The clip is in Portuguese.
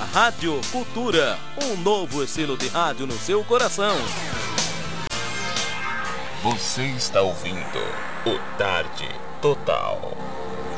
Rádio Cultura, um novo estilo de rádio no seu coração. Você está ouvindo o Tarde Total.